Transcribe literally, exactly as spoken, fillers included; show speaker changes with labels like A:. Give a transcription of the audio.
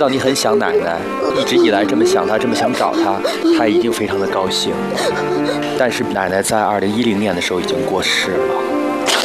A: 道你很想奶奶，一直以来这么想她，这么想找她，她一定非常的高兴。但是奶奶在二零一零年的时候已经过世了。